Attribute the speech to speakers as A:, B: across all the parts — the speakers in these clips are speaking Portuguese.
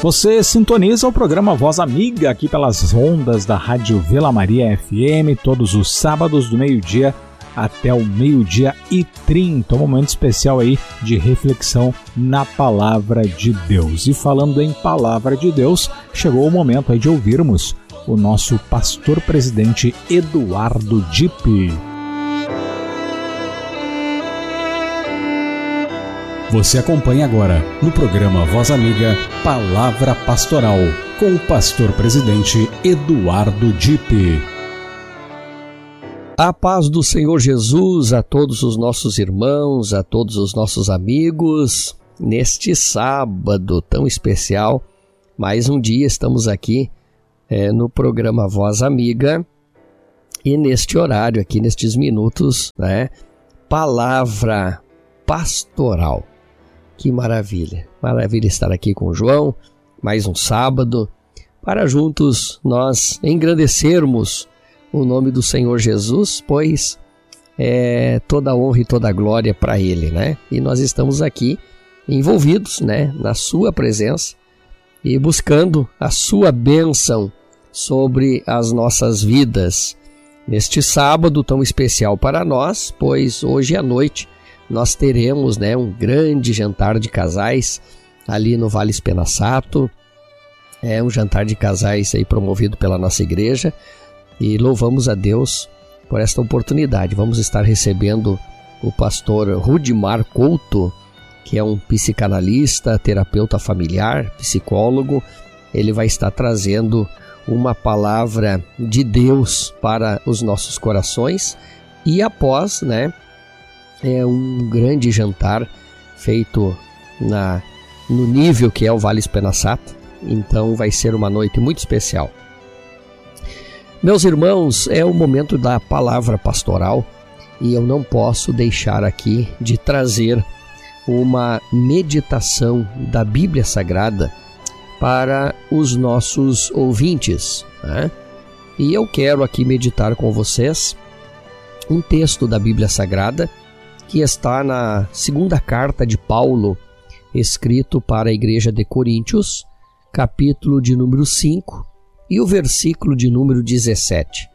A: Você sintoniza o programa Voz Amiga aqui pelas ondas da Rádio Vila Maria FM, todos os sábados do meio-dia até o meio-dia e 30, um momento especial aí de reflexão na Palavra de Deus. E falando em Palavra de Deus, chegou o momento aí de ouvirmos o nosso pastor presidente Eduardo Dipp.
B: Você acompanha agora no programa Voz Amiga Palavra Pastoral com o pastor presidente Eduardo Dipp.
C: A paz do Senhor Jesus a todos os nossos irmãos, a todos os nossos amigos, neste sábado tão especial. Mais um dia estamos aqui no programa Voz Amiga e neste horário aqui, nestes minutos, Palavra Pastoral. Que maravilha, maravilha estar aqui com o João, mais um sábado, para juntos nós engrandecermos o nome do Senhor Jesus, pois toda a honra e toda a glória para Ele, E nós estamos aqui envolvidos, na Sua presença e buscando a Sua bênção sobre as nossas vidas. Neste sábado tão especial para nós, pois hoje à noite nós teremos um grande jantar de casais ali no Vale Espenaçato. É um jantar de casais aí promovido pela nossa igreja e louvamos a Deus por esta oportunidade. Vamos estar recebendo o pastor Rudimar Couto, que é um psicanalista, terapeuta familiar, psicólogo. Ele vai estar trazendo uma palavra de Deus para os nossos corações e após, um grande jantar feito no nível que é o Vale Espenaçato. Então vai ser uma noite muito especial. Meus irmãos, é o momento da palavra pastoral e eu não posso deixar aqui de trazer uma meditação da Bíblia Sagrada para os nossos ouvintes. E eu quero aqui meditar com vocês um texto da Bíblia Sagrada que está na segunda carta de Paulo, escrito para a igreja de Coríntios, capítulo de número 5 e o versículo de número 17.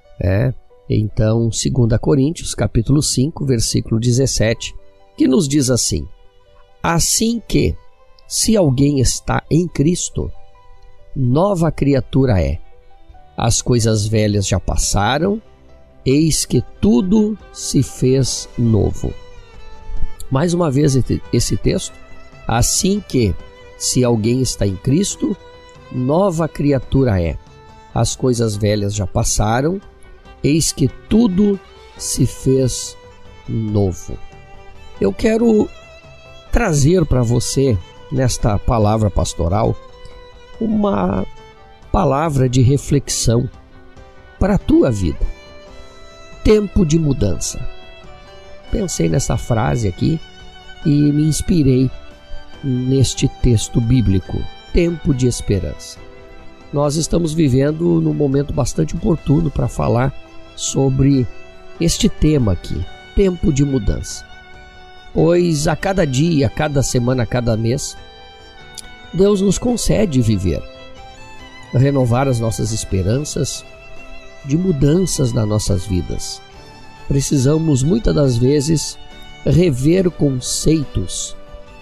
C: Então, 2 Coríntios, capítulo 5, versículo 17, que nos diz assim: assim que, se alguém está em Cristo, nova criatura é. As coisas velhas já passaram, eis que tudo se fez novo. Mais uma vez esse texto. Assim que, se alguém está em Cristo, nova criatura é. As coisas velhas já passaram, eis que tudo se fez novo. Eu quero trazer para você, nesta palavra pastoral, uma palavra de reflexão para a tua vida. Tempo de mudança. Pensei nessa frase aqui e me inspirei neste texto bíblico. Tempo de esperança. Nós estamos vivendo num momento bastante oportuno para falar sobre este tema aqui, tempo de mudança. Pois a cada dia, a cada semana, a cada mês, Deus nos concede viver, renovar as nossas esperanças de mudanças nas nossas vidas. Precisamos muitas das vezes rever conceitos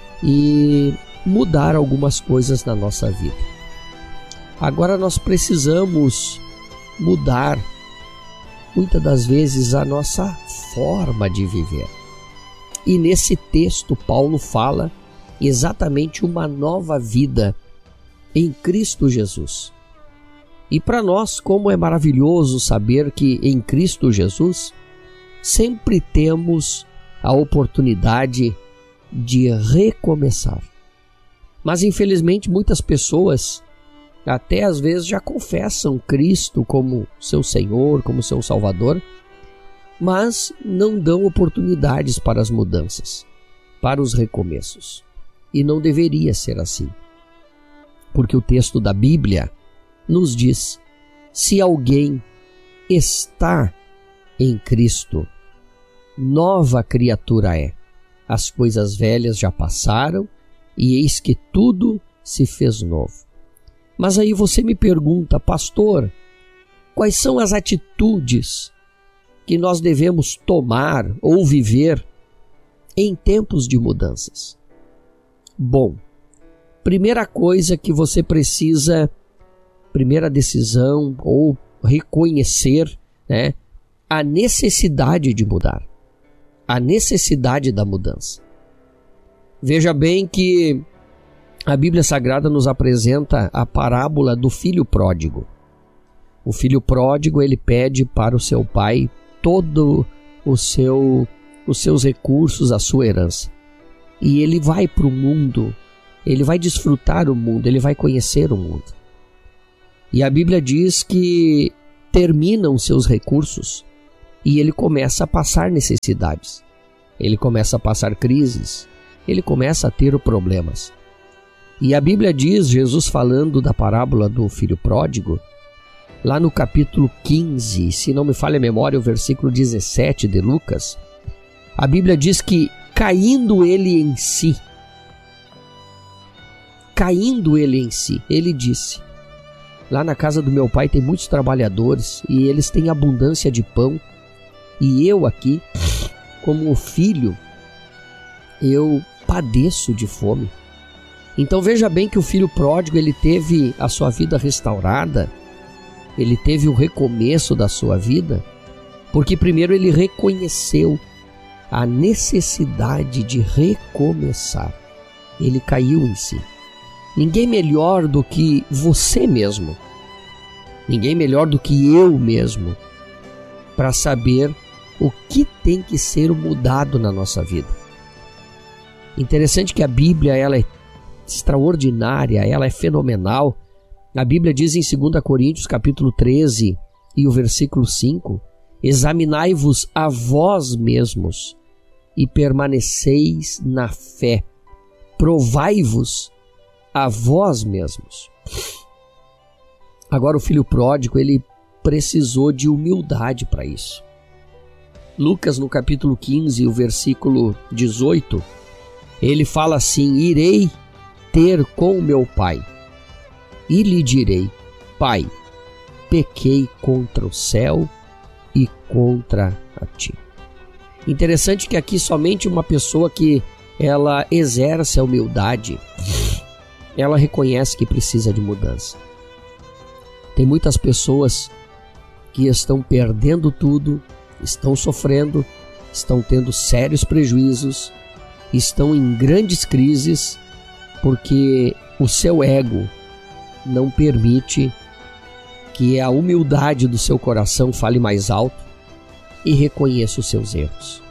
C: e mudar algumas coisas na nossa vida. Agora nós precisamos mudar muitas das vezes a nossa forma de viver. E nesse texto Paulo fala exatamente uma nova vida em Cristo Jesus. E para nós, como é maravilhoso saber que em Cristo Jesus sempre temos a oportunidade de recomeçar. Mas infelizmente muitas pessoas até às vezes já confessam Cristo como seu Senhor, como seu Salvador, mas não dão oportunidades para as mudanças, para os recomeços. E não deveria ser assim. Porque o texto da Bíblia nos diz: se alguém está em Cristo, nova criatura é. As coisas velhas já passaram e eis que tudo se fez novo. Mas aí você me pergunta, pastor, quais são as atitudes que nós devemos tomar ou viver em tempos de mudanças? Bom, primeira coisa que você precisa, primeira decisão ou reconhecer, né, a necessidade de mudar, a necessidade da mudança. Veja bem que a Bíblia Sagrada nos apresenta a parábola do filho pródigo. O filho pródigo, ele pede para o seu pai todo os seus recursos, a sua herança. E ele vai para o mundo, ele vai desfrutar o mundo, ele vai conhecer o mundo. E a Bíblia diz que terminam seus recursos e ele começa a passar necessidades. Ele começa a passar crises, ele começa a ter problemas. E a Bíblia diz, Jesus falando da parábola do filho pródigo, lá no capítulo 15, se não me falha a memória, o versículo 17 de Lucas, a Bíblia diz que caindo ele em si, ele disse, lá na casa do meu pai tem muitos trabalhadores e eles têm abundância de pão, e eu aqui, como filho, eu padeço de fome. Então veja bem que o filho pródigo, ele teve a sua vida restaurada, ele teve o recomeço da sua vida, porque primeiro ele reconheceu a necessidade de recomeçar. Ele caiu em si. Ninguém melhor do que você mesmo, ninguém melhor do que eu mesmo, para saber o que tem que ser mudado na nossa vida. Interessante que a Bíblia, ela é extraordinária, ela é fenomenal. A Bíblia diz em 2 Coríntios capítulo 13 e o versículo 5, examinai-vos a vós mesmos e permaneceis na fé, provai-vos a vós mesmos. Agora o filho pródigo, ele precisou de humildade para isso. Lucas no capítulo 15, o versículo 18, ele fala assim, irei ter com meu pai e lhe direi, pai, pequei contra o céu e contra a ti. Interessante que aqui somente uma pessoa que ela exerce a humildade, ela reconhece que precisa de mudança. Tem muitas pessoas que estão perdendo tudo, estão sofrendo, estão tendo sérios prejuízos, estão em grandes crises, porque o seu ego não permite que a humildade do seu coração fale mais alto e reconheça os seus erros.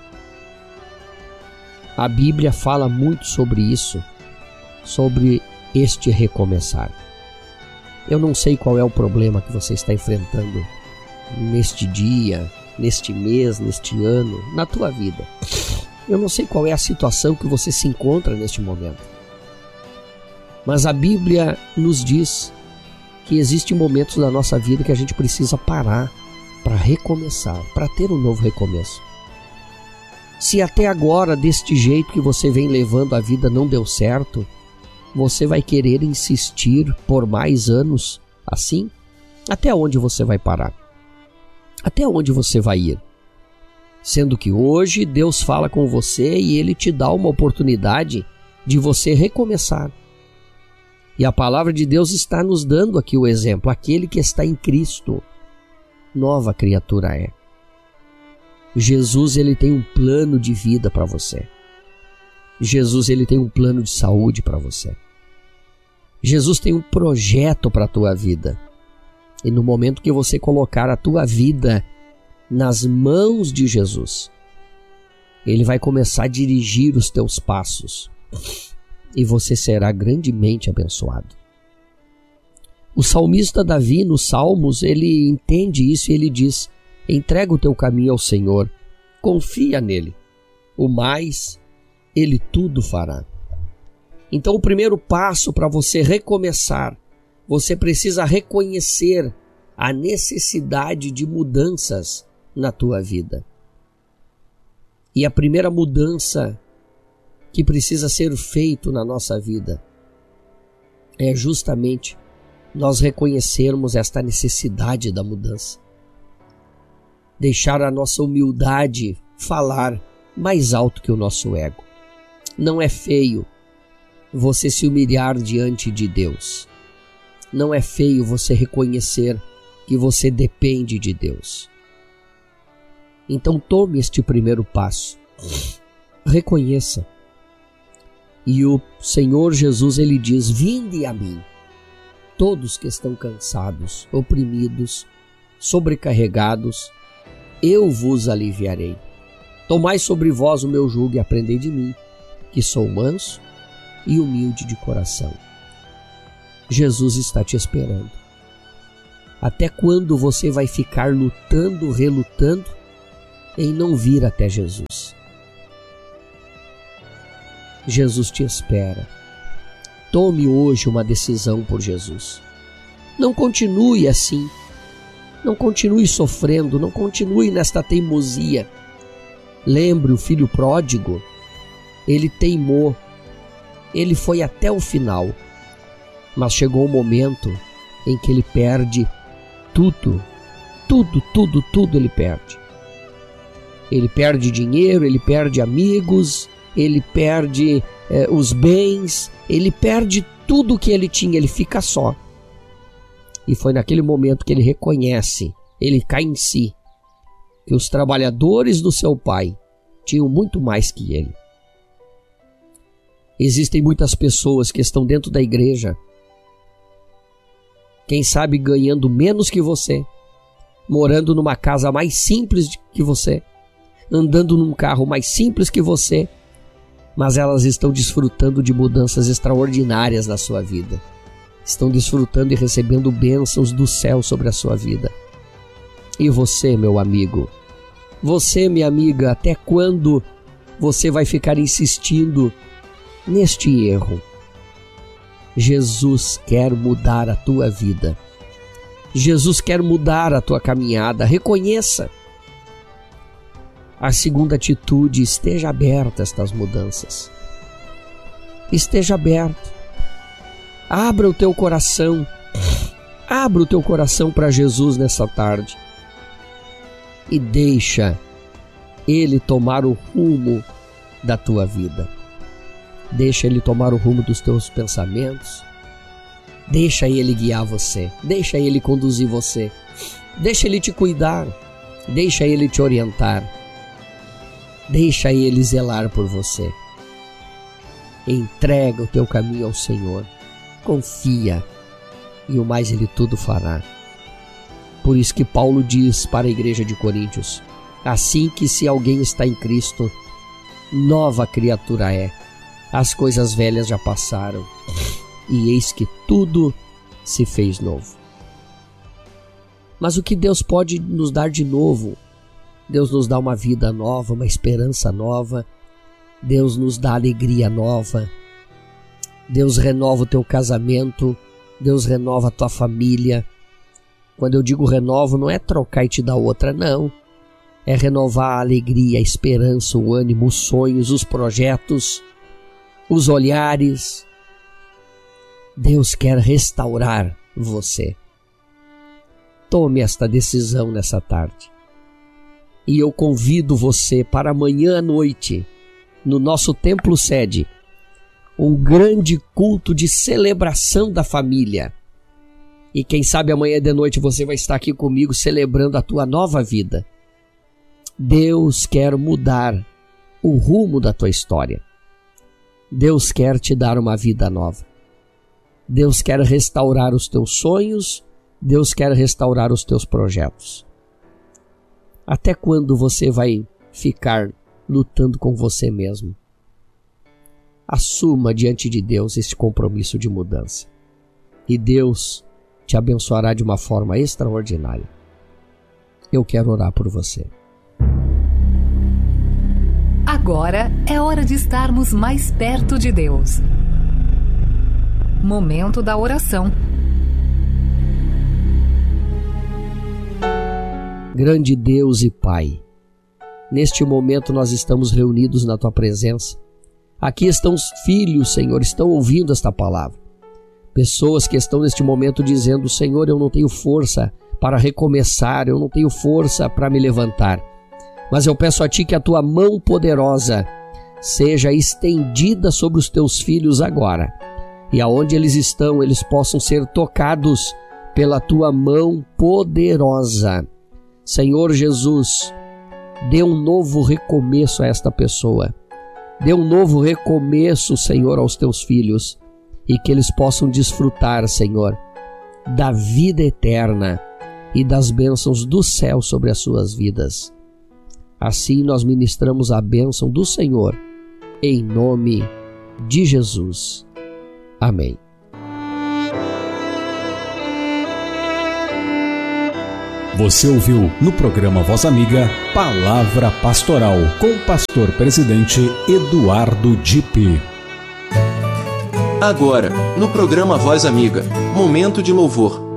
C: A Bíblia fala muito sobre isso, sobre este recomeçar. Eu não sei qual é o problema que você está enfrentando neste dia, neste mês, neste ano, na tua vida. Eu não sei qual é a situação que você se encontra neste momento. Mas a Bíblia nos diz que existem momentos da nossa vida que a gente precisa parar para recomeçar, para ter um novo recomeço. Se até agora, deste jeito que você vem levando a vida, não deu certo, você vai querer insistir por mais anos assim? Até onde você vai parar? Até onde você vai ir? Sendo que hoje Deus fala com você e Ele te dá uma oportunidade de você recomeçar. E a palavra de Deus está nos dando aqui o exemplo. Aquele que está em Cristo, nova criatura é. Jesus, ele tem um plano de vida para você. Jesus, ele tem um plano de saúde para você. Jesus tem um projeto para a tua vida. E no momento que você colocar a tua vida nas mãos de Jesus, Ele vai começar a dirigir os teus passos. E você será grandemente abençoado. O salmista Davi, nos Salmos, ele entende isso e ele diz, entrega o teu caminho ao Senhor, confia nele, o mais Ele tudo fará. Então o primeiro passo para você recomeçar, você precisa reconhecer a necessidade de mudanças na tua vida. E a primeira mudança que precisa ser feita na nossa vida é justamente nós reconhecermos esta necessidade da mudança. Deixar a nossa humildade falar mais alto que o nosso ego. Não é feio você se humilhar diante de Deus. Não é feio você reconhecer que você depende de Deus. Então tome este primeiro passo. Reconheça. E o Senhor Jesus, ele diz: vinde a mim, todos que estão cansados, oprimidos, sobrecarregados, eu vos aliviarei. Tomai sobre vós o meu jugo e aprendei de mim, que sou manso e humilde de coração. Jesus está te esperando. Até quando você vai ficar lutando, relutando em não vir até Jesus? Jesus te espera. Tome hoje uma decisão por Jesus. Não continue assim. Não continue sofrendo, não continue nesta teimosia. Lembre, o filho pródigo, ele teimou, ele foi até o final, mas chegou um momento em que ele perde tudo ele perde. Ele perde dinheiro, ele perde amigos, ele perde os bens, ele perde tudo que ele tinha, ele fica só. E foi naquele momento que ele reconhece, ele cai em si, que os trabalhadores do seu pai tinham muito mais que ele. Existem muitas pessoas que estão dentro da igreja, quem sabe ganhando menos que você, morando numa casa mais simples que você, andando num carro mais simples que você, mas elas estão desfrutando de mudanças extraordinárias na sua vida. Estão desfrutando e recebendo bênçãos do céu sobre a sua vida. E você, meu amigo, você, minha amiga, até quando você vai ficar insistindo neste erro? Jesus quer mudar a tua vida. Jesus quer mudar a tua caminhada. Reconheça. A segunda atitude: esteja aberta a estas mudanças. Esteja aberto. Abra o teu coração. Abra o teu coração para Jesus nessa tarde. E deixa Ele tomar o rumo da tua vida. Deixa Ele tomar o rumo dos teus pensamentos. Deixa Ele guiar você. Deixa Ele conduzir você. Deixa Ele te cuidar. Deixa Ele te orientar. Deixa Ele zelar por você. Entrega o teu caminho ao Senhor. Confia. E o mais Ele tudo fará. Por isso que Paulo diz para a igreja de Coríntios: assim que se alguém está em Cristo, nova criatura é. As coisas velhas já passaram, e eis que tudo se fez novo. Mas o que Deus pode nos dar de novo? Deus nos dá uma vida nova, uma esperança nova. Deus nos dá alegria nova. Deus renova o teu casamento. Deus renova a tua família. Quando eu digo renovo, não é trocar e te dar outra, não. É renovar a alegria, a esperança, o ânimo, os sonhos, os projetos, os olhares. Deus quer restaurar você. Tome esta decisão nessa tarde. E eu convido você para amanhã à noite, no nosso templo sede, um grande culto de celebração da família. E quem sabe amanhã de noite você vai estar aqui comigo celebrando a tua nova vida. Deus quer mudar o rumo da tua história. Deus quer te dar uma vida nova. Deus quer restaurar os teus sonhos. Deus quer restaurar os teus projetos. Até quando você vai ficar lutando com você mesmo? Assuma diante de Deus este compromisso de mudança. E Deus te abençoará de uma forma extraordinária. Eu quero orar por você.
D: Agora é hora de estarmos mais perto de Deus. Momento da oração.
C: Grande Deus e Pai, neste momento nós estamos reunidos na Tua presença. Aqui estão os filhos, Senhor, estão ouvindo esta palavra. Pessoas que estão neste momento dizendo: Senhor, eu não tenho força para recomeçar, eu não tenho força para me levantar. Mas eu peço a Ti que a Tua mão poderosa seja estendida sobre os Teus filhos agora. E aonde eles estão, eles possam ser tocados pela Tua mão poderosa. Senhor Jesus, dê um novo recomeço a esta pessoa. Dê um novo recomeço, Senhor, aos Teus filhos. E que eles possam desfrutar, Senhor, da vida eterna e das bênçãos do céu sobre as suas vidas. Assim nós ministramos a bênção do Senhor, em nome de Jesus. Amém.
B: Você ouviu no programa Voz Amiga, Palavra Pastoral, com o pastor presidente Eduardo Dipp.
E: Agora, no programa Voz Amiga, momento de louvor.